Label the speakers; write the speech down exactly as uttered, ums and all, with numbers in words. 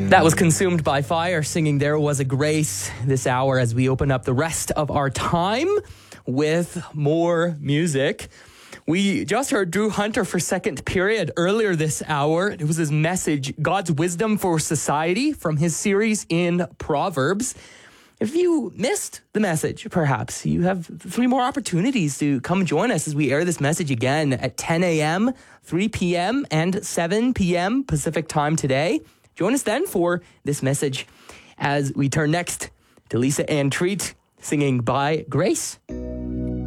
Speaker 1: That was Consumed by Fire singing There Was a Grace this hour as we open up the rest of our time with more music. We just heard Drew Hunter for second period earlier this hour. It was his message, God's Wisdom for Society, from his series in Proverbs. If you missed the message, perhaps, you have three more opportunities to come join us as we air this message again at ten a.m., three p.m., and seven p.m. Pacific time today. Join us then for this message as we turn next to Lisa Ann Treat singing By Grace.